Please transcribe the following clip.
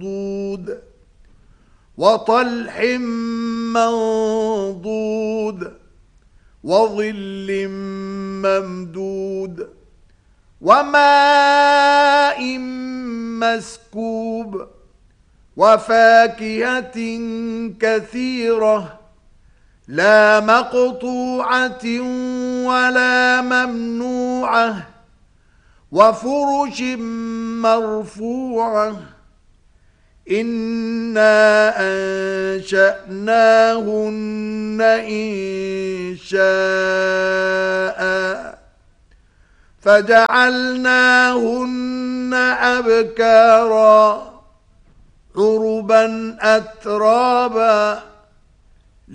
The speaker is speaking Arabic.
مردود وطلح منضود وظل ممدود وماء مسكوب وفاكهة كثيرة لا مقطوعة ولا ممنوعة وفرش مرفوعة إنا أنشأناهن إنشاء فجعلناهن أبكارا عربا أترابا